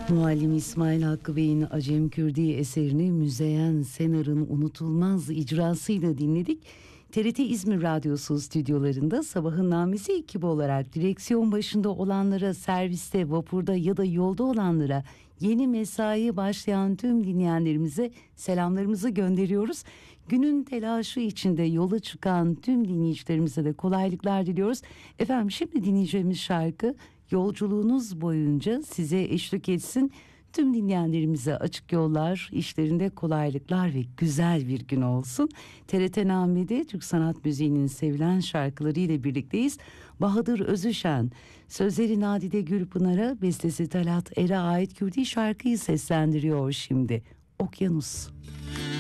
Muallim İsmail Hakkı Bey'in Acem Kürdi eserini Müzeyyen Senar'ın unutulmaz icrasıyla dinledik. TRT İzmir Radyosu stüdyolarında Sabahın Namesi ekibi olarak direksiyon başında olanlara, serviste, vapurda ya da yolda olanlara, yeni mesai başlayan tüm dinleyenlerimize selamlarımızı gönderiyoruz. Günün telaşı içinde yola çıkan tüm dinleyicilerimize de kolaylıklar diliyoruz. Efendim, şimdi dinleyeceğimiz şarkı yolculuğunuz boyunca size eşlik etsin. Tüm dinleyenlerimize açık yollar, işlerinde kolaylıklar ve güzel bir gün olsun. TRT Name'de Türk sanat müziğinin sevilen şarkıları ile birlikteyiz. Bahadır Özüşen, sözleri Nadide Gülpınar'a, bestesi Talat Er'e ait Kürdi şarkıyı seslendiriyor şimdi. Okyanus.